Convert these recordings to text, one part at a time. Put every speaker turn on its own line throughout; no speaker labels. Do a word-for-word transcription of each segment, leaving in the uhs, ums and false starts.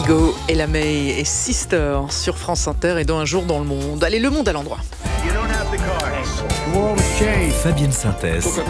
Go, Ella May et Sister sur France Inter et dans Un jour dans le monde. Allez, le monde à l'endroit.
Fabienne Synthèse.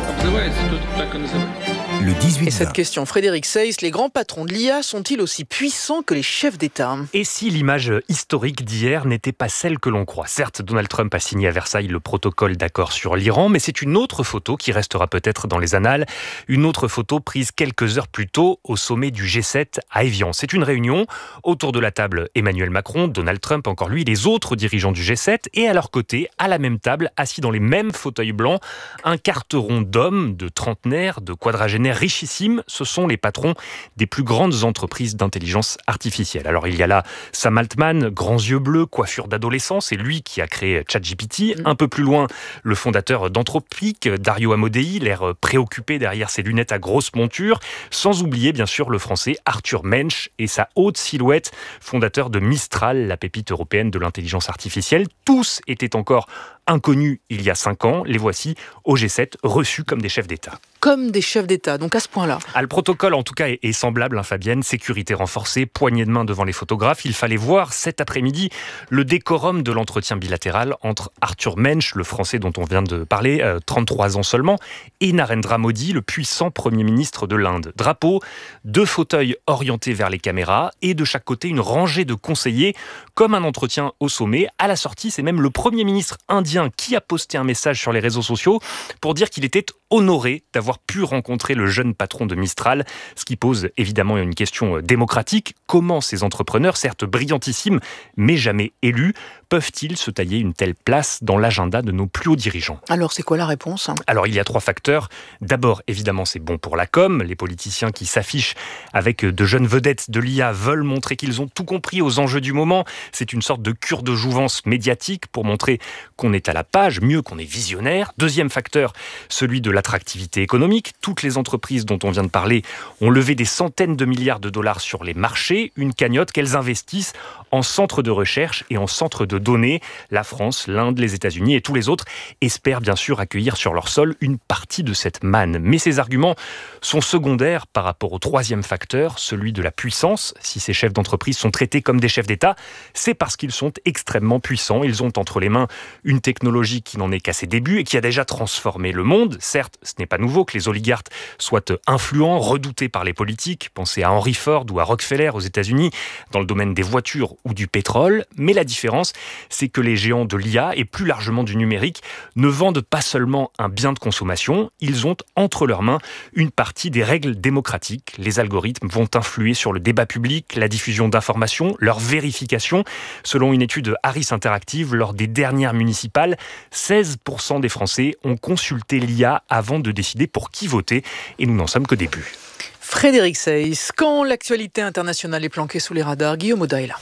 Le dix-huit
Et cette question, Frédéric Seyss, les grands patrons de l'I A sont-ils aussi puissants que les chefs d'État ?
Et si l'image historique d'hier n'était pas celle que l'on croit ? Certes, Donald Trump a signé à Versailles le protocole d'accord sur l'Iran, mais c'est une autre photo qui restera peut-être dans les annales. Une autre photo prise quelques heures plus tôt au sommet du G sept à Évian. C'est une réunion autour de la table Emmanuel Macron, Donald Trump, encore lui, les autres dirigeants du G sept, et à leur côté, à la même table, assis dans les mêmes fauteuils blancs, un carteron d'hommes, de trentenaires, de quadragénaires richissimes. Ce sont les patrons des plus grandes entreprises d'intelligence artificielle. Alors il y a là Sam Altman, grands yeux bleus, coiffure d'adolescent, c'est lui qui a créé ChatGPT. Un peu plus loin, le fondateur d'Anthropic, Dario Amodei, l'air préoccupé derrière ses lunettes à grosse monture. Sans oublier bien sûr le français Arthur Mensch et sa haute silhouette, fondateur de Mistral, la pépite européenne de l'intelligence artificielle. Tous étaient encore inconnus il y a cinq ans. Les voici au G sept, reçus comme des chefs d'État.
Comme des chefs d'État, donc à ce point-là.
Ah, le protocole, en tout cas, est, est semblable, hein, Fabienne. Sécurité renforcée, poignée de main devant les photographes. Il fallait voir cet après-midi le décorum de l'entretien bilatéral entre Arthur Mensch, le français dont on vient de parler, euh, trente-trois ans seulement, et Narendra Modi, le puissant Premier ministre de l'Inde. Drapeau, deux fauteuils orientés vers les caméras et de chaque côté une rangée de conseillers, comme un entretien au sommet. À la sortie, c'est même le Premier ministre indien qui a posté un message sur les réseaux sociaux pour dire qu'il était honoré d'avoir pu rencontrer le jeune patron de Mistral, ce qui pose évidemment une question démocratique. Comment ces entrepreneurs, certes brillantissimes, mais jamais élus, peuvent-ils se tailler une telle place dans l'agenda de nos plus hauts dirigeants ?
Alors c'est quoi la réponse ?
Alors il y a trois facteurs. D'abord, évidemment, c'est bon pour la com. Les politiciens qui s'affichent avec de jeunes vedettes de l'I A veulent montrer qu'ils ont tout compris aux enjeux du moment. C'est une sorte de cure de jouvence médiatique pour montrer qu'on est à la page, mieux qu'on est visionnaire. Deuxième facteur, celui de l'attractivité économique. Toutes les entreprises dont on vient de parler ont levé des centaines de milliards de dollars sur les marchés, une cagnotte qu'elles investissent en centres de recherche et en centres de données. La France, l'Inde, les États-Unis et tous les autres espèrent bien sûr accueillir sur leur sol une partie de cette manne. Mais ces arguments sont secondaires par rapport au troisième facteur, celui de la puissance. Si ces chefs d'entreprise sont traités comme des chefs d'État, c'est parce qu'ils sont extrêmement puissants. Ils ont entre les mains une technologie qui n'en est qu'à ses débuts et qui a déjà transformé le monde. Certes, ce n'est pas nouveau que les oligarques soient influents, redoutés par les politiques. Pensez à Henry Ford ou à Rockefeller aux États-Unis, dans le domaine des voitures ou du pétrole. Mais la différence, c'est que les géants de l'I A et plus largement du numérique ne vendent pas seulement un bien de consommation, ils ont entre leurs mains une partie des règles démocratiques. Les algorithmes vont influer sur le débat public, la diffusion d'informations, leur vérification. Selon une étude Harris Interactive, lors des dernières municipales, seize pour cent des Français ont consulté l'I A avant de décider pour qui voter, et nous n'en sommes qu'au début.
Frédéric Seyss, quand l'actualité internationale est planquée sous les radars, Guillaume Auda est là.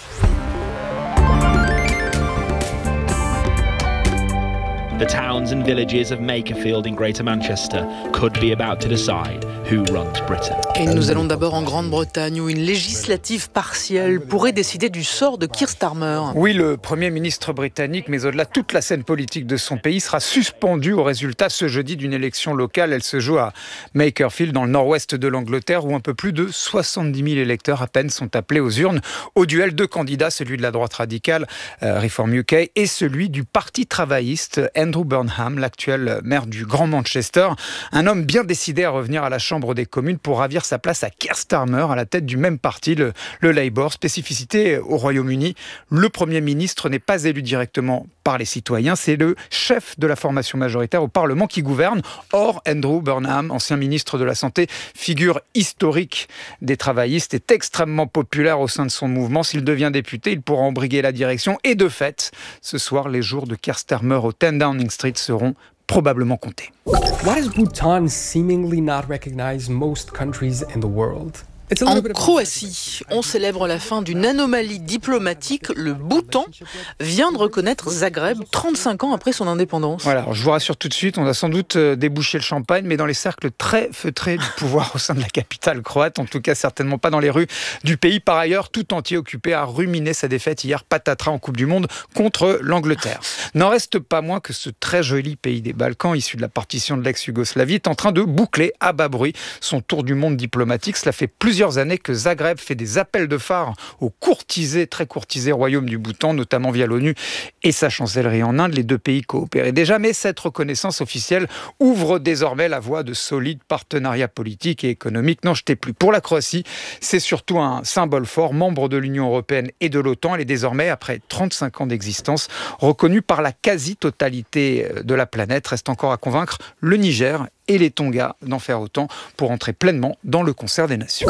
The towns and villages of Makerfield in Greater Manchester could be about to decide who runs Britain.
Et nous allons d'abord en Grande-Bretagne où une législative partielle pourrait décider du sort de Keir Starmer.
Oui, le Premier ministre britannique, mais au-delà, toute la scène politique de son pays sera suspendue au résultat ce jeudi d'une élection locale. Elle se joue à Makerfield, dans le nord-ouest de l'Angleterre, où un peu plus de soixante-dix mille électeurs à peine sont appelés aux urnes. Au duel, deux candidats, celui de la droite radicale, euh, Reform U K, et celui du Parti travailliste, Andrew Burnham, l'actuel maire du Grand Manchester. Un homme bien décidé à revenir à la Chambre des communes pour ravir sa place à Keir Starmer, à la tête du même parti, le, le Labour. Spécificité au Royaume-Uni, le Premier ministre n'est pas élu directement par les citoyens, c'est le chef de la formation majoritaire au Parlement qui gouverne. Or, Andrew Burnham, ancien ministre de la Santé, figure historique des travaillistes, est extrêmement populaire au sein de son mouvement. S'il devient député, il pourra embriguer la direction. Et de fait, ce soir, les jours de Keir Starmer au dix Downing Street seront probablement comptés.
Why does Bhutan seemingly not recognize most countries in the world?
En Croatie, on célèbre la fin d'une anomalie diplomatique. Le Bhoutan vient de reconnaître Zagreb trente-cinq ans après son indépendance.
Voilà, alors je vous rassure tout de suite, on a sans doute débouché le champagne, mais dans les cercles très feutrés du pouvoir au sein de la capitale croate, en tout cas certainement pas dans les rues du pays. Par ailleurs, tout entier occupé à ruminer sa défaite hier, patatras en Coupe du Monde contre l'Angleterre. N'en reste pas moins que ce très joli pays des Balkans, issu de la partition de l'ex-Yougoslavie, est en train de boucler à bas bruit son tour du monde diplomatique. Cela fait plusieurs plusieurs années que Zagreb fait des appels de phare au courtisé, très courtisé royaume du Bhoutan, notamment via l'ONU et sa chancellerie en Inde. Les deux pays coopéraient déjà, mais cette reconnaissance officielle ouvre désormais la voie de solides partenariats politiques et économiques. N'en jetez plus. Pour la Croatie, c'est surtout un symbole fort. Membre de l'Union européenne et de l'OTAN, elle est désormais, après trente-cinq ans d'existence, reconnue par la quasi-totalité de la planète. Reste encore à convaincre le Niger et les Tonga d'en faire autant pour entrer pleinement dans le concert des nations.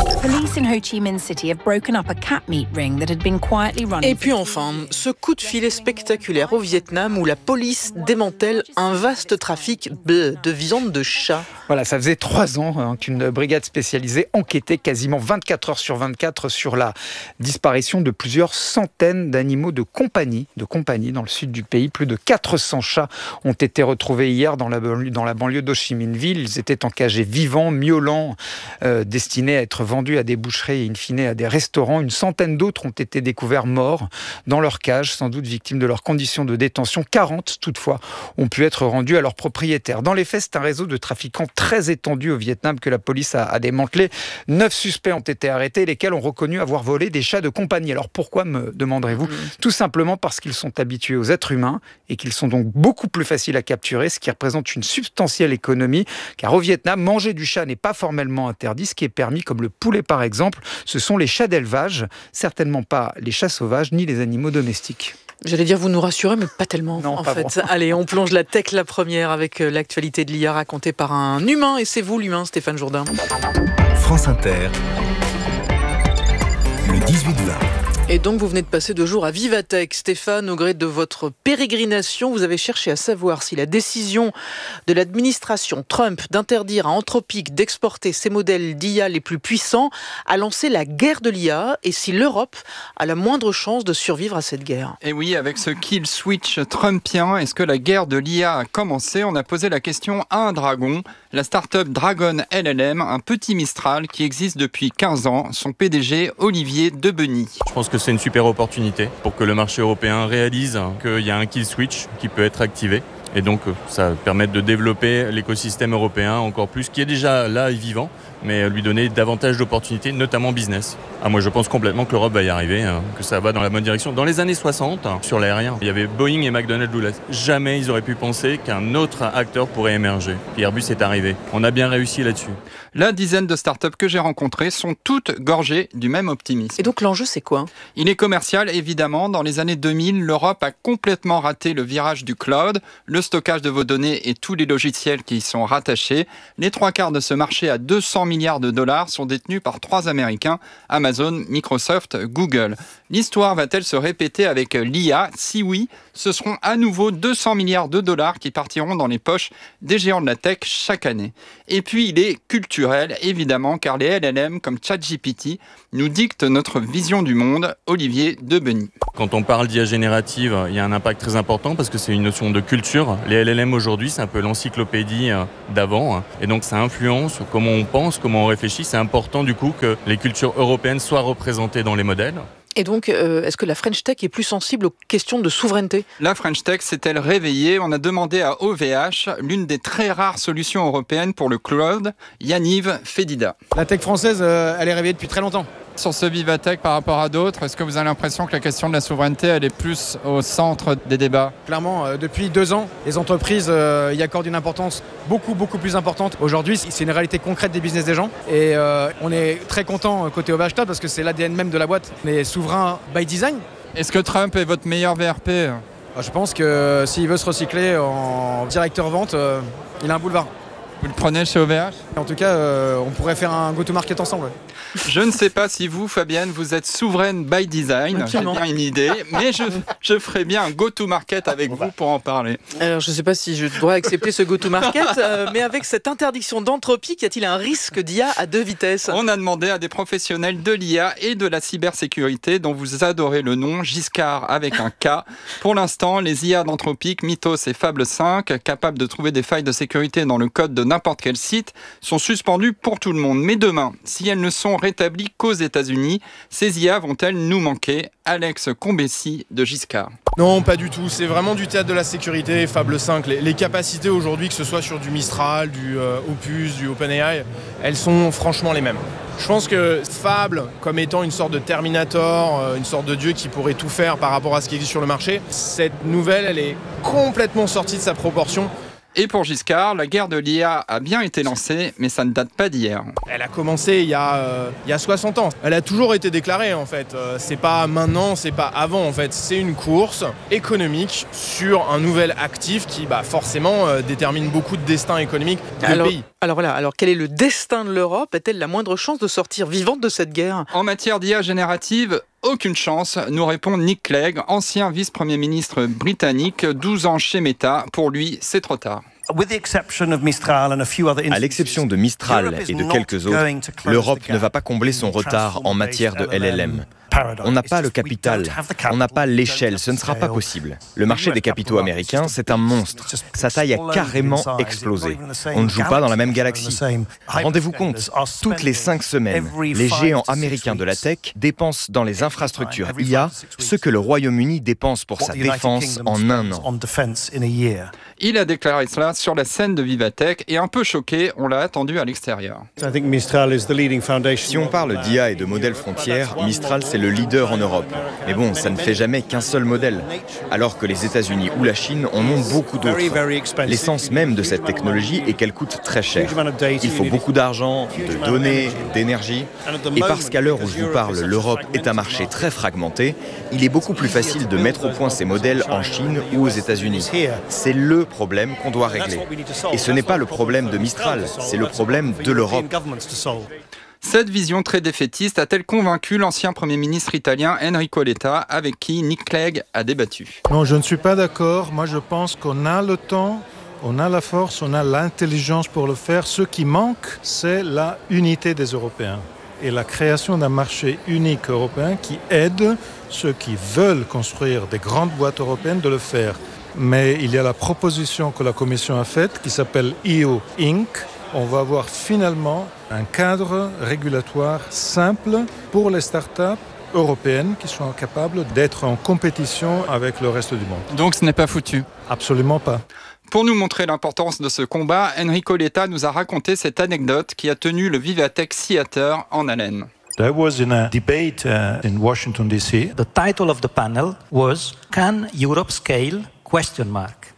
Et puis enfin, ce coup de filet spectaculaire au Vietnam où la police démantèle un vaste trafic de viande de chat.
Voilà, ça faisait trois ans hein, qu'une brigade spécialisée enquêtait quasiment vingt-quatre heures sur vingt-quatre sur la disparition de plusieurs centaines d'animaux de compagnie, de compagnie dans le sud du pays. Plus de quatre cents chats ont été retrouvés hier dans la, dans la banlieue d'Ho Chi Minh Ville. Ils étaient encagés vivants, miaulants, euh, destinés à être vendus à des boucheries et in fine à des restaurants. Une centaine d'autres ont été découverts morts dans leur cage, sans doute victimes de leurs conditions de détention. quarante, toutefois, ont pu être rendus à leurs propriétaires. Dans les faits, c'est un réseau de trafiquants très étendu au Vietnam que la police a, a démantelé. Neuf suspects ont été arrêtés, lesquels ont reconnu avoir volé des chats de compagnie. Alors pourquoi, me demanderez-vous ? Tout simplement parce qu'ils sont habitués aux êtres humains et qu'ils sont donc beaucoup plus faciles à capturer, ce qui représente une substantielle économie. Car au Vietnam, manger du chat n'est pas formellement interdit. Ce qui est permis, comme le poulet par exemple, ce sont les chats d'élevage, certainement pas les chats sauvages ni les animaux domestiques.
J'allais dire vous nous rassurez, mais pas tellement
non,
en
pas
fait.
bon.
Allez, on plonge la tech la première avec l'actualité de l'I A racontée par un humain. Et c'est vous l'humain, Stéphane Jourdain.
France Inter, le dix-huit vingt.
Et donc, vous venez de passer deux jours à Vivatech. Stéphane, au gré de votre pérégrination, vous avez cherché à savoir si la décision de l'administration Trump d'interdire à Anthropic d'exporter ses modèles d'I A les plus puissants a lancé la guerre de l'I A et si l'Europe a la moindre chance de survivre à cette guerre.
Et oui, avec ce kill switch trumpien, est-ce que la guerre de l'I A a commencé ? On a posé la question à un dragon, la start-up Dragon L L M, un petit Mistral qui existe depuis quinze ans. Son P D G, Olivier Debeny.
Je pense que c'est une super opportunité pour que le marché européen réalise qu'il y a un kill switch qui peut être activé. Et donc, ça permet de développer l'écosystème européen encore plus, qui est déjà là et vivant, mais lui donner davantage d'opportunités, notamment business. Ah, moi, je pense complètement que l'Europe va y arriver, hein, que ça va dans la bonne direction. Dans les années soixante, sur l'aérien, il y avait Boeing et McDonnell Douglas. Jamais ils auraient pu penser qu'un autre acteur pourrait émerger. Et Airbus est arrivé. On a bien réussi là-dessus.
La dizaine de startups que j'ai rencontrées sont toutes gorgées du même optimisme.
Et donc l'enjeu, c'est quoi ?
Il est commercial, évidemment. Dans les années deux mille, l'Europe a complètement raté le virage du cloud, le stockage de vos données et tous les logiciels qui y sont rattachés. Les trois quarts de ce marché à deux cents milliards de dollars sont détenus par trois Américains, Amazon, Microsoft, Google. L'histoire va-t-elle se répéter avec l'I A ? Si oui, ce seront à nouveau deux cents milliards de dollars qui partiront dans les poches des géants de la tech chaque année. Et puis il est culturel, évidemment, car les L L M comme ChatGPT nous dictent notre vision du monde. Olivier Debeny.
Quand on parle d'I A générative, il y a un impact très important parce que c'est une notion de culture. Les L L M aujourd'hui, c'est un peu l'encyclopédie d'avant. Et donc ça influence comment on pense, comment on réfléchit. C'est important du coup que les cultures européennes soient représentées dans les modèles.
Et donc, euh, est-ce que la French Tech est plus sensible aux questions de souveraineté ?
La French Tech s'est-elle réveillée ? On a demandé à O V H, l'une des très rares solutions européennes pour le cloud, Yaniv Fedida.
La tech française, euh, elle est réveillée depuis très longtemps.
Sur ce Vivatech par rapport à d'autres, est-ce que vous avez l'impression que la question de la souveraineté, elle est plus au centre des débats ?
Clairement, euh, depuis deux ans, les entreprises euh, y accordent une importance beaucoup, beaucoup plus importante. Aujourd'hui, c'est une réalité concrète des business des gens. Et euh, on est très content côté O V H Cloud parce que c'est l'A D N même de la boîte. On est souverain by design.
Est-ce que Trump est votre meilleur V R P ?
Je pense que s'il veut se recycler en directeur vente, euh, il a un boulevard.
Vous le prenez chez O V H ?
En tout cas, euh, on pourrait faire un go-to-market ensemble.
Je ne sais pas si vous, Fabienne, vous êtes souveraine by design.
Absolument.
J'ai bien une idée, mais je, je ferai bien un go-to-market avec vous pour en parler.
Alors, je ne sais pas si je dois accepter ce go-to-market, euh, mais avec cette interdiction d'Anthropic, y a-t-il un risque d'I A à deux vitesses ?
On a demandé à des professionnels de l'I A et de la cybersécurité, dont vous adorez le nom, Giscard avec un K. Pour l'instant, les I A d'Anthropic, Mythos et Fable cinq, capables de trouver des failles de sécurité dans le code de n'importe quel site sont suspendues pour tout le monde. Mais demain, si elles ne sont rétablies qu'aux États-Unis, ces I A vont-elles nous manquer ? Alex Combessy de Giscard.
Non, pas du tout. C'est vraiment du théâtre de la sécurité, Fable cinq. Les, les capacités aujourd'hui, que ce soit sur du Mistral, du euh, Opus, du OpenAI, elles sont franchement les mêmes. Je pense que Fable, comme étant une sorte de Terminator, euh, une sorte de dieu qui pourrait tout faire par rapport à ce qui existe sur le marché, cette nouvelle, elle est complètement sortie de sa proportion.
Et pour Giscard, la guerre de l'I A a bien été lancée, mais ça ne date pas d'hier.
Elle a commencé il y a, euh, il y a soixante ans. Elle a toujours été déclarée en fait. Euh, c'est pas maintenant, c'est pas avant en fait. C'est une course économique sur un nouvel actif qui bah, forcément euh, détermine beaucoup de destins économiques de
alors,
pays.
Alors voilà, alors quel est le destin de l'Europe ? A-t-elle la moindre chance de sortir vivante de cette guerre ?
En matière d'I A générative, aucune chance, nous répond Nick Clegg, ancien vice-premier ministre britannique, douze ans chez Meta. Pour lui, c'est trop tard.
À l'exception de Mistral et de quelques autres, l'Europe ne va pas combler son retard en matière de L L M. On n'a pas le capital, on n'a pas l'échelle, ce ne sera pas possible. Le marché des capitaux américains, c'est un monstre. Sa taille a carrément explosé. On ne joue pas dans la même galaxie. Rendez-vous compte, toutes les cinq semaines, les géants américains de la tech dépensent dans les infrastructures I A ce que le Royaume-Uni dépense pour sa défense en un an.
Il a déclaré cela sur la scène de Vivatech et un peu choqué, on l'a attendu à l'extérieur.
Si on parle d'I A et de modèles frontières, Mistral c'est le leader en Europe. Mais bon, ça ne fait jamais qu'un seul modèle. Alors que les États-Unis ou la Chine en ont beaucoup d'autres. L'essence même de cette technologie est qu'elle coûte très cher. Il faut beaucoup d'argent, de données, d'énergie. Et parce qu'à l'heure où je vous parle, l'Europe est un marché très fragmenté, il est beaucoup plus facile de mettre au point ces modèles en Chine ou aux États-Unis. C'est le problème qu'on doit régler. Et ce n'est pas le problème de Mistral, c'est le problème de l'Europe.
Cette vision très défaitiste a-t-elle convaincu l'ancien Premier ministre italien Enrico Letta, avec qui Nick Clegg a débattu ?
Non, je ne suis pas d'accord. Moi, je pense qu'on a le temps, on a la force, on a l'intelligence pour le faire. Ce qui manque, c'est la unité des Européens et la création d'un marché unique européen qui aide ceux qui veulent construire des grandes boîtes européennes de le faire. Mais il y a la proposition que la Commission a faite qui s'appelle E U Incorporated. On va avoir finalement un cadre régulatoire simple pour les startups européennes qui sont capables d'être en compétition avec le reste du monde.
Donc ce n'est pas foutu ?
Absolument pas.
Pour nous montrer l'importance de ce combat, Enrico Letta nous a raconté cette anecdote qui a tenu le Vivatech Theater en haleine.
There was in a debate uh, in Washington D C. The title of the panel was Can Europe Scale? Question mark.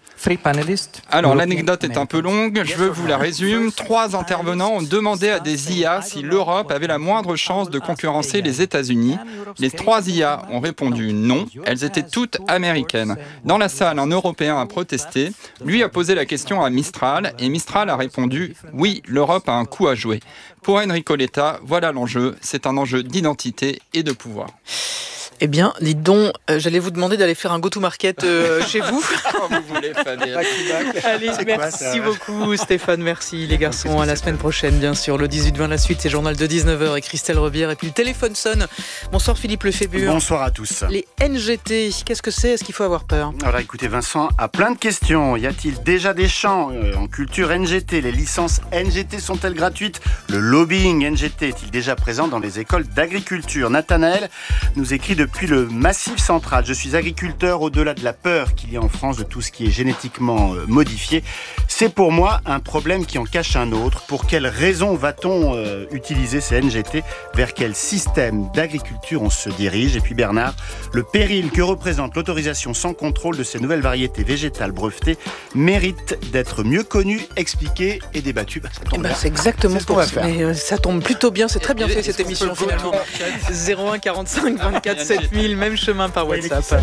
Alors l'anecdote est un peu longue, je vous la résume. Trois intervenants ont demandé à des I A si l'Europe avait la moindre chance de concurrencer les États-Unis. Les trois I A ont répondu non, elles étaient toutes américaines. Dans la salle, un Européen a protesté, lui a posé la question à Mistral et Mistral a répondu oui, l'Europe a un coup à jouer. Pour Enrico Letta, voilà l'enjeu, c'est un enjeu d'identité et de pouvoir.
Eh bien, dites donc, euh, j'allais vous demander d'aller faire un go-to-market euh, chez vous.
Quand vous voulez, Fabien.
Allez, c'est merci quoi, beaucoup Stéphane, merci les garçons. À la semaine prochaine, bien sûr. Le dix-huit vingt, la suite, c'est journal de dix-neuf heures et Christelle Rebière. Et puis le téléphone sonne. Bonsoir Philippe Lefébure.
Bonsoir à tous.
Les N G T, qu'est-ce que c'est ? Est-ce qu'il faut avoir peur ?
Alors écoutez, Vincent a plein de questions. Y a-t-il déjà des champs euh, en culture N G T ? Les licences N G T sont-elles gratuites ? Le lobbying N G T est-il déjà présent dans les écoles d'agriculture ? Nathanaël nous écrit de Depuis le Massif central, je suis agriculteur. Au-delà de la peur qu'il y a en France de tout ce qui est génétiquement modifié, c'est pour moi un problème qui en cache un autre. Pour quelles raisons va-t-on euh, utiliser ces N G T ? Vers quel système d'agriculture on se dirige ? Et puis Bernard, le péril que représente l'autorisation sans contrôle de ces nouvelles variétés végétales brevetées mérite d'être mieux connu, expliqué et débattu. Bah, ça tombe
eh ben,
bien.
c'est exactement
c'est ce qu'on va faire.
Mais, euh, ça tombe plutôt bien, c'est très bien fait cette émission finalement. zéro un quarante-cinq vingt-quatre sept mille, même chemin par WhatsApp.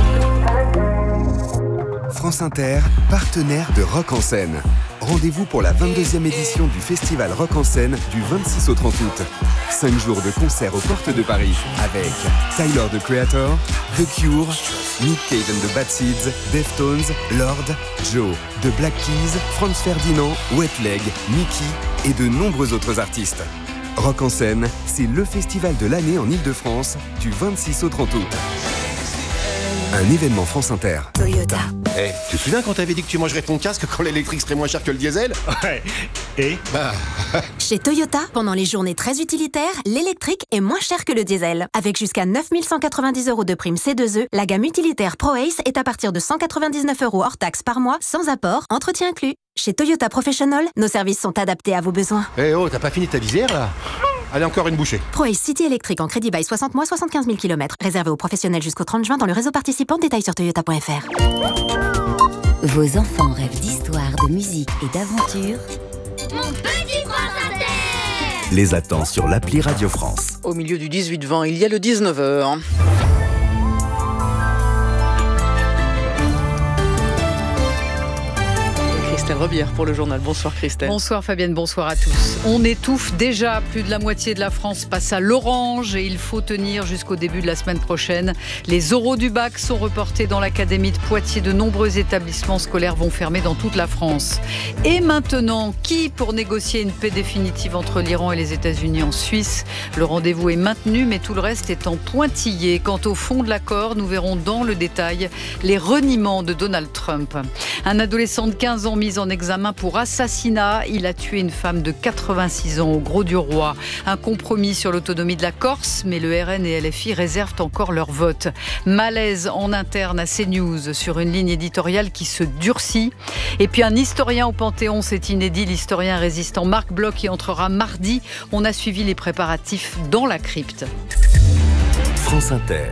France Inter, partenaire de Rock en Scène. Rendez-vous pour la vingt-deuxième édition du festival Rock en Scène du vingt-six au trente août. Cinq jours de concerts aux portes de Paris avec Tyler, the Creator, The Cure, Nick Cave and the Bad Seeds, Deftones, Lord, Joe, The Black Keys, Franz Ferdinand, Wet Leg, Mickey et de nombreux autres artistes. Rock en Scène, c'est le festival de l'année en Ile-de-France du vingt-six au trente août. un événement France Inter.
Toyota.
Eh, hey, tu te souviens quand t'avais dit que tu mangerais ton casque quand l'électrique serait moins cher que le diesel?
Ouais. Et
bah...
Chez Toyota, pendant les journées très utilitaires, l'électrique est moins cher que le diesel. Avec jusqu'à neuf mille cent quatre-vingt-dix euros de prime C deux E, la gamme utilitaire ProAce est à partir de cent quatre-vingt-dix-neuf euros hors taxe par mois, sans apport, entretien inclus. Chez Toyota Professional, nos services sont adaptés à vos besoins.
Eh hey oh, t'as pas fini ta visière là? Allez, encore une bouchée.
ProAce City électrique en crédit bail soixante mois, soixante-quinze mille kilomètres. Réservé aux professionnels jusqu'au trente juin dans le réseau participant. Détails sur toyota point f r.
Vos enfants rêvent d'histoire, de musique et d'aventure.
Mon petit France Inter!
Les attend sur l'appli Radio France.
Au milieu du dix-huit vingt, il y a le dix-neuf heures. Christelle Rebière pour le journal. Bonsoir Christelle.
Bonsoir Fabienne, bonsoir à tous. On étouffe déjà, plus de la moitié de la France passe à l'orange et il faut tenir jusqu'au début de la semaine prochaine. Les oraux du bac sont reportés dans l'académie de Poitiers. De nombreux établissements scolaires vont fermer dans toute la France. Et maintenant, qui pour négocier une paix définitive entre l'Iran et les États-Unis en Suisse? Le rendez-vous est maintenu, mais tout le reste est en pointillé. Quant au fond de l'accord, nous verrons dans le détail les reniements de Donald Trump. Un adolescent de quinze ans mis en examen pour assassinat. Il a tué une femme de quatre-vingt-six ans au Grau-du-Roi. Un compromis sur l'autonomie de la Corse, mais le R N et L F I réservent encore leur vote. Malaise en interne à CNews sur une ligne éditoriale qui se durcit. Et puis un historien au Panthéon, c'est inédit. L'historien résistant Marc Bloch y entrera mardi. On a suivi les préparatifs dans la crypte.
France Inter.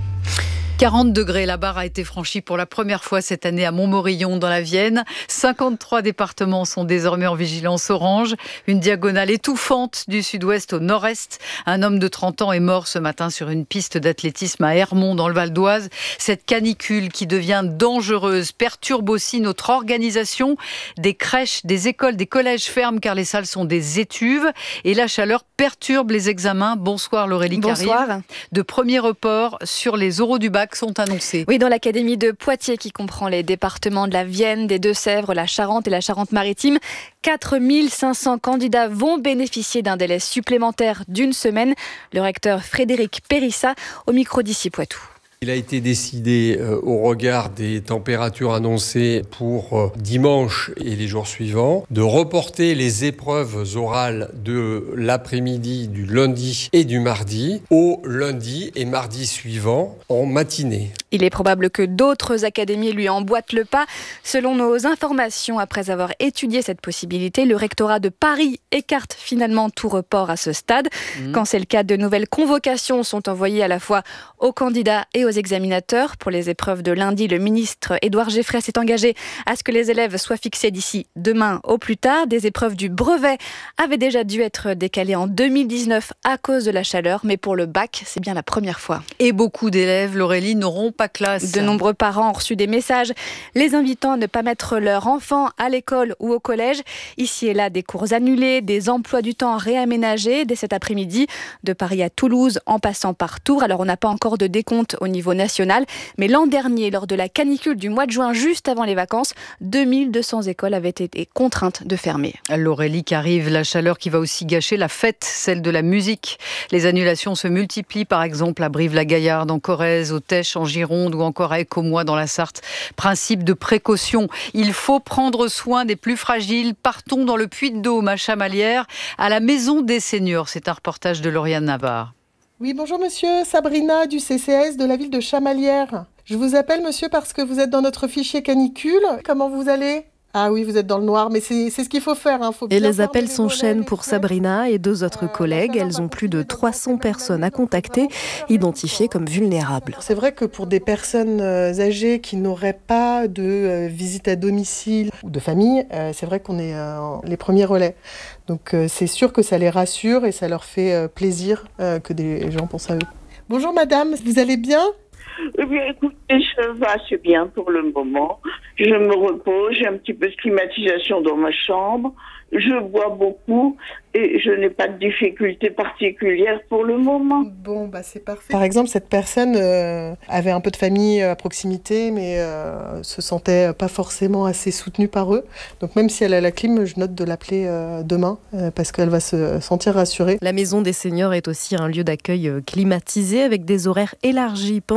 quarante degrés, la barre a été franchie pour la première fois cette année à Montmorillon dans la Vienne. cinquante-trois départements sont désormais en vigilance orange. Une diagonale étouffante du sud-ouest au nord-est. Un homme de trente ans est mort ce matin sur une piste d'athlétisme à Hermont dans le Val d'Oise. Cette canicule qui devient dangereuse perturbe aussi notre organisation. Des crèches, des écoles, des collèges ferment car les salles sont des étuves. Et la chaleur perturbe les examens. Bonsoir Laurélie Carrier.
Bonsoir. De premiers reports sur les oraux du bac sont annoncés. Oui, dans l'académie de Poitiers qui comprend les départements de la Vienne, des Deux-Sèvres, la Charente et la Charente-Maritime. quatre mille cinq cents candidats vont bénéficier d'un délai supplémentaire d'une semaine. Le recteur Frédéric Périssa au micro d'ici Poitou.
Il a été décidé, euh, au regard des températures annoncées pour euh, dimanche et les jours suivants, de reporter les épreuves orales de l'après-midi du lundi et du mardi au lundi et mardi suivant en matinée.
Il est probable que d'autres académies lui emboîtent le pas. Selon nos informations, après avoir étudié cette possibilité, le rectorat de Paris écarte finalement tout report à ce stade. Mmh. Quand c'est le cas, de nouvelles convocations sont envoyées à la fois aux candidats et aux examinateurs. Pour les épreuves de lundi, le ministre Édouard Geffray s'est engagé à ce que les élèves soient fixés d'ici demain au plus tard. Des épreuves du brevet avaient déjà dû être décalées en deux mille dix-neuf à cause de la chaleur, mais pour le bac, c'est bien la première fois.
Et beaucoup d'élèves, Laurélie, n'auront pas classe.
De nombreux parents ont reçu des messages les invitant à ne pas mettre leur enfant à l'école ou au collège. Ici et là, des cours annulés, des emplois du temps réaménagés dès cet après-midi, de Paris à Toulouse en passant par Tours. Alors on n'a pas encore de décompte au niveau national, mais l'an dernier, lors de la canicule du mois de juin, juste avant les vacances, deux mille deux cents écoles avaient été contraintes de fermer.
L'Aurélie qui arrive, la chaleur qui va aussi gâcher la fête, celle de la musique. Les annulations se multiplient, par exemple à Brive-la-Gaillarde, en Corrèze, au Tech, en Gironde ou encore à Écomois dans la Sarthe. Principe de précaution, il faut prendre soin des plus fragiles. Partons dans le Puy-de-Dôme, à Chamalières, à la Maison des Seniors. C'est un reportage de Lauriane Navarre.
Oui, bonjour monsieur, Sabrina du C C S de la ville de Chamalières. Je vous appelle monsieur parce que vous êtes dans notre fichier canicule. Comment vous allez ? Ah oui, vous êtes dans le noir, mais c'est, c'est ce qu'il faut faire. Hein. Faut
et les appels s'enchaînent pour Sabrina et deux autres collègues. Elles ont plus de trois cents personnes à contacter, identifiées comme vulnérables.
C'est vrai que pour des personnes âgées qui n'auraient pas de visite à domicile ou de famille, c'est vrai qu'on est les premiers relais. Donc c'est sûr que ça les rassure et ça leur fait plaisir que des gens pensent à eux. Bonjour madame, vous allez bien ?
Eh bien, écoutez, je vais assez bien pour le moment. Je me repose, j'ai un petit peu de climatisation dans ma chambre. Je bois beaucoup et je n'ai pas de difficultés particulières pour le moment.
Bon, bah c'est parfait. Par exemple, cette personne euh, avait un peu de famille à proximité, mais euh, se sentait pas forcément assez soutenue par eux. Donc même si elle a la clim, je note de l'appeler euh, demain euh, parce qu'elle va se sentir rassurée.
La Maison des Seniors est aussi un lieu d'accueil climatisé avec des horaires élargis pendant la canicule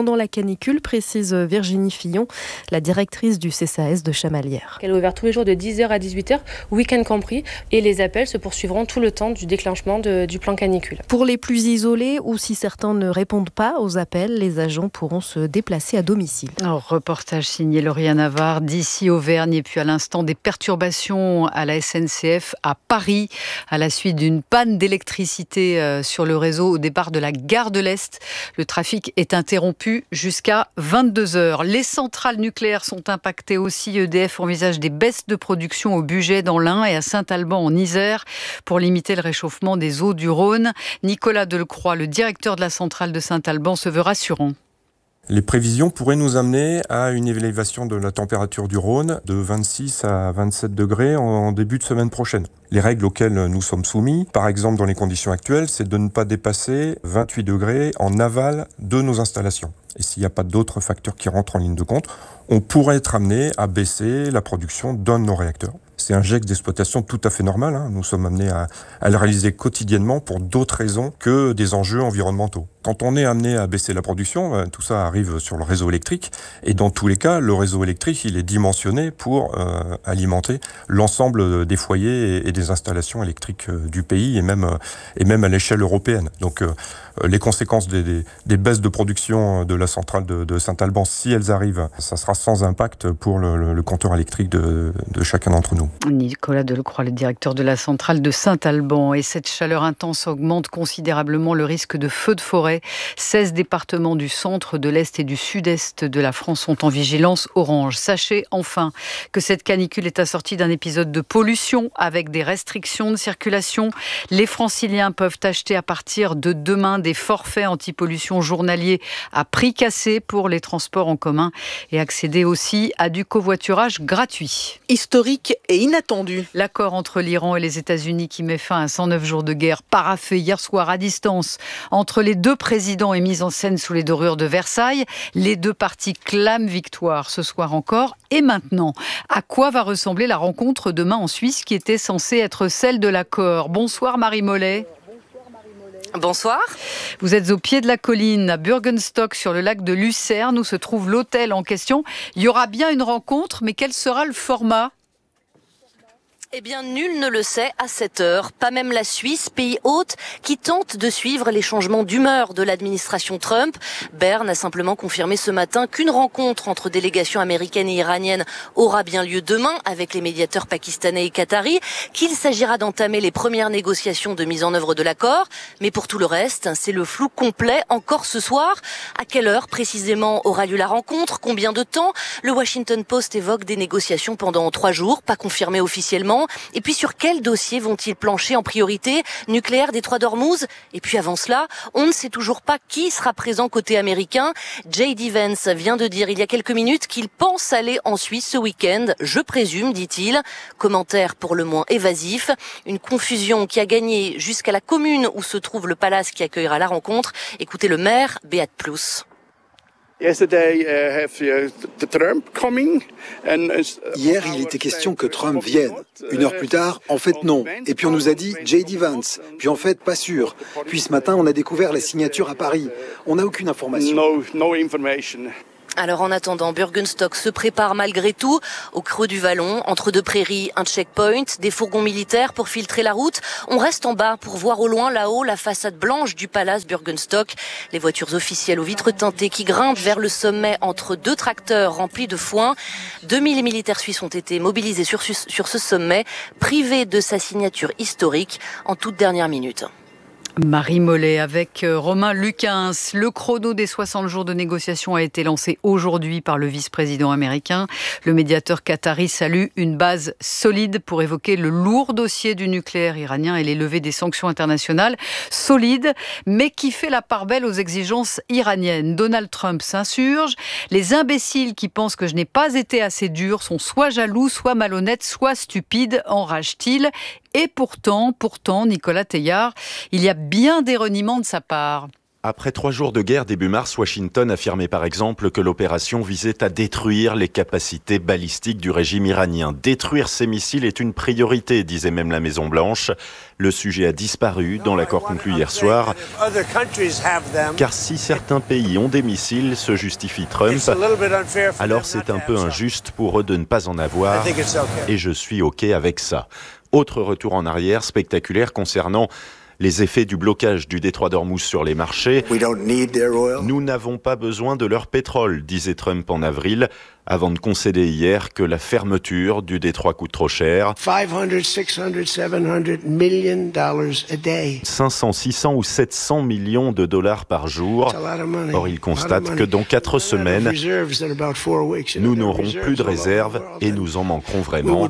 canicule, précise Virginie Fillon, la directrice du C C A S de Chamalières.
Elle est ouverte tous les jours de dix heures à dix-huit heures, week-end compris, et les appels se poursuivront tout le temps du déclenchement de, du plan canicule.
Pour les plus isolés ou si certains ne répondent pas aux appels, les agents pourront se déplacer à domicile.
Alors, reportage signé Lauria Navarre d'ici Auvergne, et puis à l'instant des perturbations à la S N C F à Paris à la suite d'une panne d'électricité sur le réseau au départ de la gare de l'Est. Le trafic est interrompu jusqu'à vingt-deux heures. Les centrales nucléaires sont impactées aussi. E D F envisage des baisses de production au Bugey dans l'Ain et à Saint-Alban en Isère pour limiter le réchauffement des eaux du Rhône. Nicolas Delcroix, le directeur de la centrale de Saint-Alban, se veut rassurant.
Les prévisions pourraient nous amener à une élévation de la température du Rhône de vingt-six à vingt-sept degrés en début de semaine prochaine. Les règles auxquelles nous sommes soumis, par exemple dans les conditions actuelles, c'est de ne pas dépasser vingt-huit degrés en aval de nos installations. Et s'il n'y a pas d'autres facteurs qui rentrent en ligne de compte, on pourrait être amené à baisser la production d'un de nos réacteurs. C'est un geste d'exploitation tout à fait normal. Hein. Nous sommes amenés à, à le réaliser quotidiennement pour d'autres raisons que des enjeux environnementaux. Quand on est amené à baisser la production, tout ça arrive sur le réseau électrique. Et dans tous les cas, le réseau électrique, il est dimensionné pour euh, alimenter l'ensemble des foyers et, et des installations électriques du pays et même, et même à l'échelle européenne. Donc euh, les conséquences des, des, des baisses de production de la centrale de, de Saint-Alban, si elles arrivent, ça sera sans impact pour le, le, le compteur électrique de, de chacun d'entre nous.
Nicolas Delcroix, le directeur de la centrale de Saint-Alban. Et cette chaleur intense augmente considérablement le risque de feux de forêt. seize départements du centre, de l'est et du sud-est de la France sont en vigilance orange. Sachez enfin que cette canicule est assortie d'un épisode de pollution avec des restrictions de circulation. Les Franciliens peuvent acheter à partir de demain des forfaits anti-pollution journaliers à prix cassé pour les transports en commun et accéder aussi à du covoiturage gratuit.
Historique et inattendu.
L'accord entre l'Iran et les États-Unis qui met fin à cent neuf jours de guerre paraphé hier soir à distance entre les deux présidents est mis en scène sous les dorures de Versailles. Les deux parties clament victoire ce soir encore. Et maintenant, à quoi va ressembler la rencontre demain en Suisse qui était censée être celle de l'accord? Bonsoir Marie Mollet.
Bonsoir.
Vous êtes au pied de la colline à Bürgenstock sur le lac de Lucerne où se trouve l'hôtel en question. Il y aura bien une rencontre, mais quel sera le format ?
Eh bien, nul ne le sait à cette heure, pas même la Suisse, pays hôte, qui tente de suivre les changements d'humeur de l'administration Trump. Berne a simplement confirmé ce matin qu'une rencontre entre délégations américaines et iraniennes aura bien lieu demain avec les médiateurs pakistanais et qataris, qu'il s'agira d'entamer les premières négociations de mise en œuvre de l'accord. Mais pour tout le reste, c'est le flou complet encore ce soir. À quelle heure précisément aura lieu la rencontre? Combien de temps? Le Washington Post évoque des négociations pendant trois jours, pas confirmées officiellement. Et puis sur quel dossier vont-ils plancher en priorité? Nucléaire, détroit d'Ormuz? Et puis avant cela, on ne sait toujours pas qui sera présent côté américain. J D Vance vient de dire il y a quelques minutes qu'il pense aller en Suisse ce week-end, je présume, dit-il. Commentaire pour le moins évasif. Une confusion qui a gagné jusqu'à la commune où se trouve le palace qui accueillera la rencontre. Écoutez le maire, Beat Plus.
Hier, il était question que Trump vienne. Une heure plus tard, en fait non. Et puis on nous a dit J D Vance. Puis en fait, pas sûr. Puis ce matin, on a découvert la signature à Paris. On n'a aucune information.
No, no information. Alors en attendant, Bürgenstock se prépare malgré tout au creux du vallon, entre deux prairies, un checkpoint, des fourgons militaires pour filtrer la route. On reste en bas pour voir au loin là-haut la façade blanche du palace Bürgenstock. Les voitures officielles aux vitres teintées qui grimpent vers le sommet entre deux tracteurs remplis de foin. deux mille militaires suisses ont été mobilisés sur, sur ce sommet, privés de sa signature historique en toute dernière minute.
Marie Mollet avec Romain Lucas. Le chrono des soixante jours de négociation a été lancé aujourd'hui par le vice-président américain. Le médiateur qatari salue une base solide pour évoquer le lourd dossier du nucléaire iranien et les levées des sanctions internationales. Solide, mais qui fait la part belle aux exigences iraniennes. Donald Trump s'insurge. Les imbéciles qui pensent que je n'ai pas été assez dur sont soit jaloux, soit malhonnêtes, soit stupides, enrage-t-il. Et pourtant, pourtant, Nicolas Teilhard, il y a bien des reniements de sa part.
Après trois jours de guerre début mars, Washington affirmait par exemple que l'opération visait à détruire les capacités balistiques du régime iranien. Détruire ces missiles est une priorité, disait même la Maison-Blanche. Le sujet a disparu dans l'accord conclu hier soir. Car si certains pays ont des missiles, se justifie Trump, alors c'est un peu injuste pour eux de ne pas en avoir. Et je suis OK avec ça. Autre retour en arrière spectaculaire concernant les effets du blocage du détroit d'Ormuz sur les marchés. Nous n'avons pas besoin de leur pétrole, disait Trump en avril, avant de concéder hier que la fermeture du détroit coûte trop cher.
five hundred, six hundred, seven hundred million dollars a day.
cinq cents, six cents ou sept cents millions de dollars par jour. Or, il constate que dans quatre semaines, nous n'aurons plus de réserves et nous en manquerons vraiment.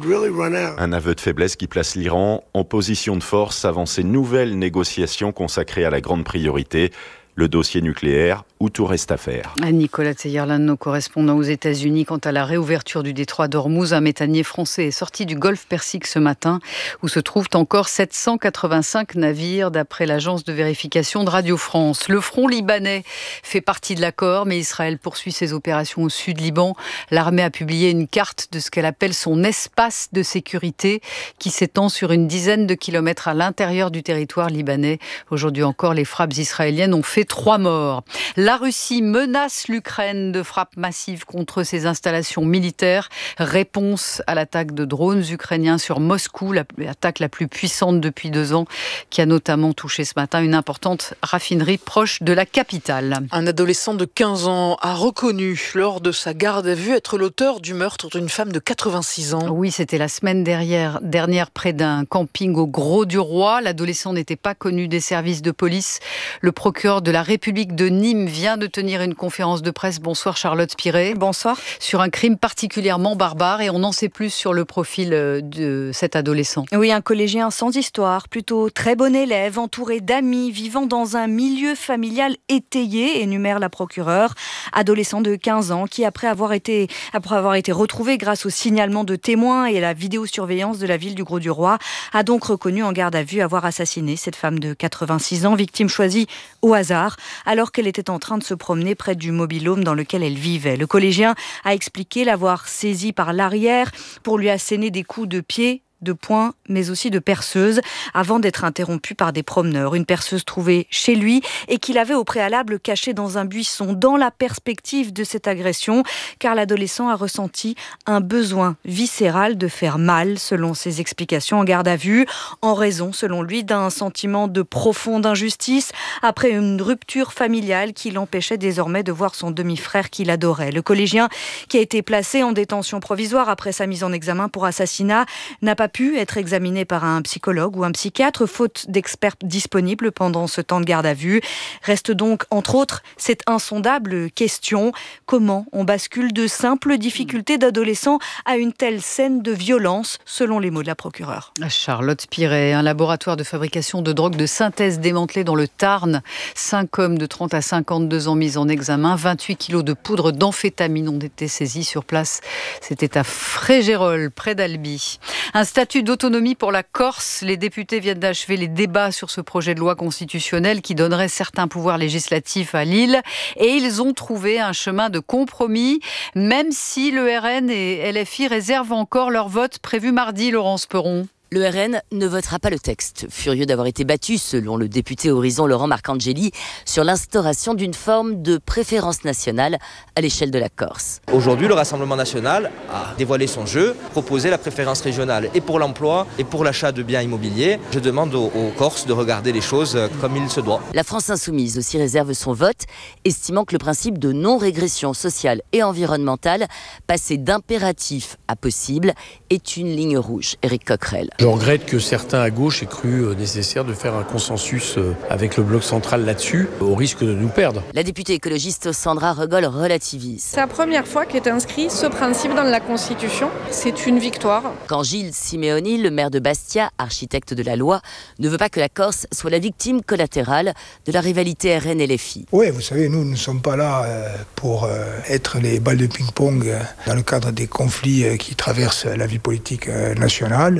Un aveu de faiblesse qui place l'Iran en position de force avant ces nouvelles négociations consacrées à la grande priorité, le dossier nucléaire, où tout reste à faire.
Nicolas Teyer, l'un de nos correspondants aux États-Unis, quant à la réouverture du détroit d'Ormuz, un méthanier français est sorti du golfe Persique ce matin, où se trouvent encore sept cent quatre-vingt-cinq navires, d'après l'agence de vérification de Radio France. Le front libanais fait partie de l'accord, mais Israël poursuit ses opérations au sud Liban. L'armée a publié une carte de ce qu'elle appelle son espace de sécurité, qui s'étend sur une dizaine de kilomètres à l'intérieur du territoire libanais. Aujourd'hui encore, les frappes israéliennes ont fait trois morts. La Russie menace l'Ukraine de frappes massives contre ses installations militaires. Réponse à l'attaque de drones ukrainiens sur Moscou, l'attaque la plus puissante depuis deux ans, qui a notamment touché ce matin une importante raffinerie proche de la capitale.
Un adolescent de quinze ans a reconnu lors de sa garde à vue être l'auteur du meurtre d'une femme de quatre-vingt-six ans.
Oui, c'était la semaine dernière, dernière près d'un camping au Grau-du-Roi. L'adolescent n'était pas connu des services de police. Le procureur de la République de Nîmes vient de tenir une conférence de presse. Bonsoir Charlotte Piret.
Bonsoir.
Sur un crime particulièrement barbare, et on en sait plus sur le profil de cet adolescent.
Oui, un collégien sans histoire, plutôt très bon élève, entouré d'amis, vivant dans un milieu familial étayé, énumère la procureure. Adolescent de quinze ans qui, après avoir été, après avoir été retrouvé grâce au signalement de témoins et à la vidéosurveillance de la ville du Grau-du-Roi, a donc reconnu en garde à vue avoir assassiné cette femme de quatre-vingt-six ans, victime choisie au hasard, alors qu'elle était en train de se promener près du mobil-home dans lequel elle vivait. Le collégien a expliqué l'avoir saisie par l'arrière pour lui asséner des coups de pied, de poing, mais aussi de perceuse, avant d'être interrompu par des promeneurs. Une perceuse trouvée chez lui et qu'il avait au préalable cachée dans un buisson, dans la perspective de cette agression, car l'adolescent a ressenti un besoin viscéral de faire mal, selon ses explications en garde à vue, en raison, selon lui, d'un sentiment de profonde injustice, après une rupture familiale qui l'empêchait désormais de voir son demi-frère qu'il adorait. Le collégien, qui a été placé en détention provisoire après sa mise en examen pour assassinat, n'a pas pu être examiné par un psychologue ou un psychiatre, faute d'experts disponibles pendant ce temps de garde à vue. Reste donc, entre autres, cette insondable question: comment on bascule de simples difficultés d'adolescents à une telle scène de violence, selon les mots de la procureure.
Charlotte Piret, un laboratoire de fabrication de drogue de synthèse démantelé dans le Tarn. Cinq hommes de trente à cinquante-deux ans mis en examen. vingt-huit kilos de poudre d'amphétamine ont été saisis sur place. C'était à Frégérolles, près d'Albi. Un statut d'autonomie pour la Corse. Les députés viennent d'achever les débats sur ce projet de loi constitutionnel qui donnerait certains pouvoirs législatifs à l'île. Et ils ont trouvé un chemin de compromis, même si le R N et L F I réservent encore leur vote prévu mardi, Laurence Perron.
Le R N ne votera pas le texte, furieux d'avoir été battu, selon le député Horizon Laurent Marcangeli, sur l'instauration d'une forme de préférence nationale à l'échelle de la Corse.
Aujourd'hui, le Rassemblement national a dévoilé son jeu, proposé la préférence régionale et pour l'emploi et pour l'achat de biens immobiliers. Je demande aux, aux Corses de regarder les choses comme il se doit.
La France insoumise aussi réserve son vote, estimant que le principe de non-régression sociale et environnementale, passé d'impératif à possible, est une ligne rouge. Éric Coquerel.
Je regrette que certains à gauche aient cru nécessaire de faire un consensus avec le bloc central là-dessus, au risque de nous perdre.
La députée écologiste Sandra Regol relativise.
C'est la première fois qu'est inscrit ce principe dans la Constitution. C'est une victoire.
Quand Gilles Simeoni, le maire de Bastia, architecte de la loi, ne veut pas que la Corse soit la victime collatérale de la rivalité R N L F I.
Oui, vous savez, nous ne sommes pas là pour être les balles de ping-pong dans le cadre des conflits qui traversent la vie politique nationale.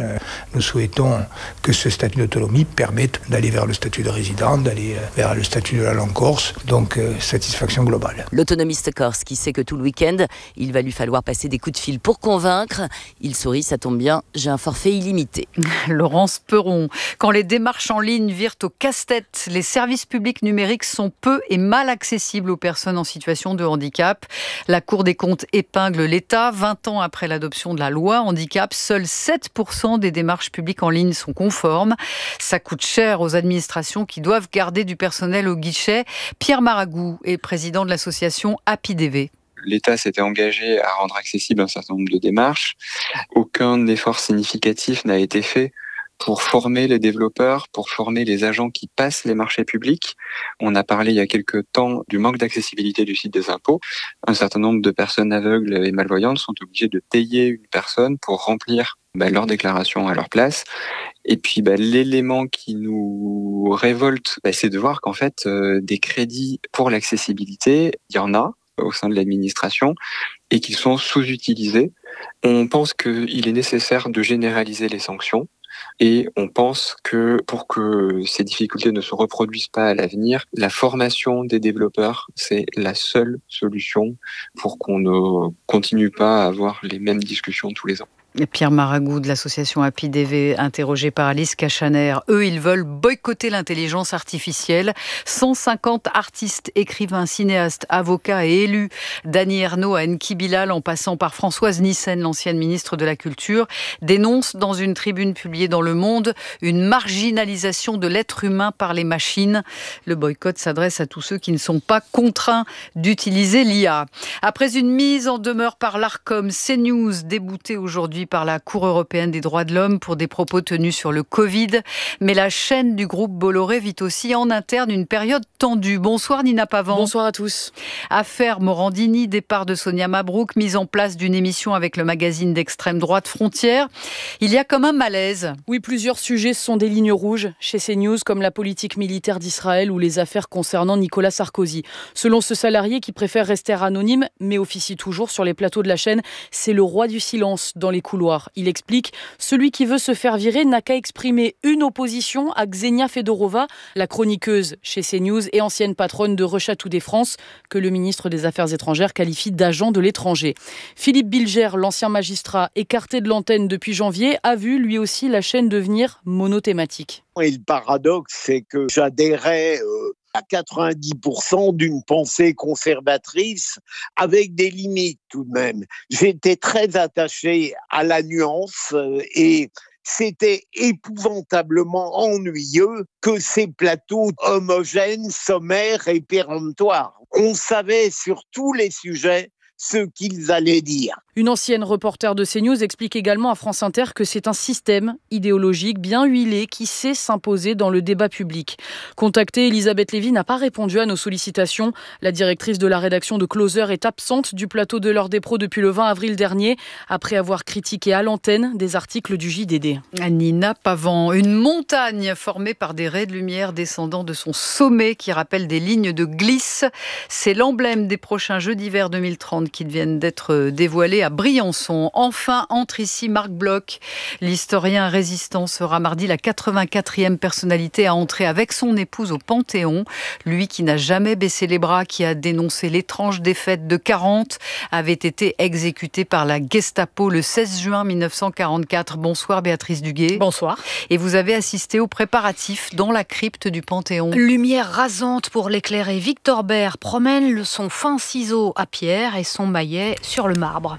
Nous souhaitons que ce statut d'autonomie permette d'aller vers le statut de résident, d'aller vers le statut de la langue corse, donc euh, satisfaction globale.
L'autonomiste corse qui sait que tout le week-end, il va lui falloir passer des coups de fil pour convaincre. Il sourit, ça tombe bien, j'ai un forfait illimité.
Laurence Perron, quand les démarches en ligne virent au casse-tête, les services publics numériques sont peu et mal accessibles aux personnes en situation de handicap. La Cour des comptes épingle l'État. vingt ans après l'adoption de la loi handicap, seuls sept pour cent des démarches publiques en ligne sont conformes. Ça coûte cher aux administrations qui doivent garder du personnel au guichet. Pierre Maragou est président de l'association Happy D V.
L'État s'était engagé à rendre accessible un certain nombre de démarches. Aucun effort significatif n'a été fait pour former les développeurs, pour former les agents qui passent les marchés publics. On a parlé il y a quelques temps du manque d'accessibilité du site des impôts. Un certain nombre de personnes aveugles et malvoyantes sont obligées de payer une personne pour remplir bah, leur déclaration à leur place. Et puis bah, l'élément qui nous révolte, bah, c'est de voir qu'en fait, euh, des crédits pour l'accessibilité, il y en a au sein de l'administration et qu'ils sont sous-utilisés. On pense qu'il est nécessaire de généraliser les sanctions. Et on pense que pour que ces difficultés ne se reproduisent pas à l'avenir, la formation des développeurs, c'est la seule solution pour qu'on ne continue pas à avoir les mêmes discussions tous les ans.
Pierre Maragou de l'association Happy D V, interrogé par Alice Cachaner. Eux, ils veulent boycotter l'intelligence artificielle. cent cinquante artistes, écrivains, cinéastes, avocats et élus, d'Annie Ernaux à Enki Bilal, en passant par Françoise Nyssen, l'ancienne ministre de la Culture, dénoncent dans une tribune publiée dans Le Monde une marginalisation de l'être humain par les machines. Le boycott s'adresse à tous ceux qui ne sont pas contraints d'utiliser l'I A. Après une mise en demeure par l'Arcom, CNews, débouté aujourd'hui par la Cour européenne des droits de l'homme pour des propos tenus sur le Covid. Mais la chaîne du groupe Bolloré vit aussi en interne une période tendue. Bonsoir Nina Pavant.
Bonsoir à tous.
Affaire Morandini, départ de Sonia Mabrouk, mise en place d'une émission avec le magazine d'extrême droite Frontières. Il y a comme un malaise.
Oui, plusieurs sujets sont des lignes rouges chez CNews, comme la politique militaire d'Israël ou les affaires concernant Nicolas Sarkozy. Selon ce salarié qui préfère rester anonyme, mais officie toujours sur les plateaux de la chaîne, c'est le roi du silence dans les couloirs. Il explique « Celui qui veut se faire virer n'a qu'à exprimer une opposition à Ksenia Fedorova, la chroniqueuse chez CNews et ancienne patronne de Russia Today France, que le ministre des Affaires étrangères qualifie d'agent de l'étranger. » Philippe Bilger, l'ancien magistrat écarté de l'antenne depuis janvier, a vu lui aussi la chaîne devenir monothématique.
Et le paradoxe, c'est que j'adhérais euh, à quatre-vingt-dix pour cent d'une pensée conservatrice avec des limites tout de même. J'étais très attaché à la nuance euh, et c'était épouvantablement ennuyeux que ces plateaux homogènes, sommaires et péremptoires. On savait sur tous les sujets ce qu'ils allaient dire.
Une ancienne reporter de CNews explique également à France Inter que c'est un système idéologique bien huilé qui sait s'imposer dans le débat public. Contactée, Elisabeth Lévy n'a pas répondu à nos sollicitations. La directrice de la rédaction de Closer est absente du plateau de l'heure des pros depuis le vingt avril dernier, après avoir critiqué à l'antenne des articles du J D D.
Nina Pavant, une montagne formée par des raies de lumière descendant de son sommet qui rappelle des lignes de glisse. C'est l'emblème des prochains Jeux d'hiver deux mille trente qui viennent d'être dévoilés à Briançon. Enfin, entre ici Marc Bloch. L'historien résistant sera mardi la quatre-vingt-quatrième personnalité à entrer avec son épouse au Panthéon. Lui qui n'a jamais baissé les bras, qui a dénoncé l'étrange défaite de quarante, avait été exécuté par la Gestapo le seize juin mille neuf cent quarante-quatre. Bonsoir Béatrice Duguay.
Bonsoir.
Et vous avez assisté aux préparatifs dans la crypte du Panthéon.
Lumière rasante pour l'éclairer. Victor Baird promène son fin ciseau à pierre et son maillet sur le marbre.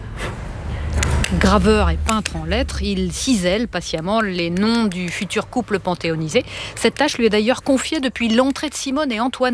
Graveur et peintre en lettres, il cisèle patiemment les noms du futur couple panthéonisé. Cette tâche lui est d'ailleurs confiée depuis l'entrée de Simone et Antoine